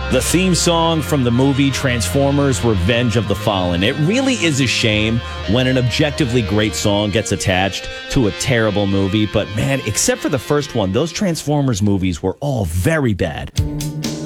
The theme song from the movie Transformers: Revenge of the Fallen. It really is a shame when an objectively great song gets attached to a terrible movie. But man, except for the first one, those Transformers movies were all very bad.